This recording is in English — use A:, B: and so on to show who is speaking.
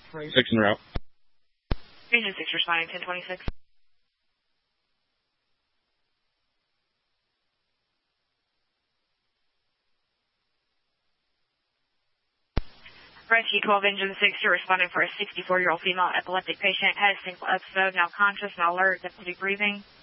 A: 6 en route.
B: Region 6 responding 1026. Rescue 12 Engine 6, you're responding for a 64-year-old female epileptic patient. Had a single episode, now conscious, now alert, difficulty breathing.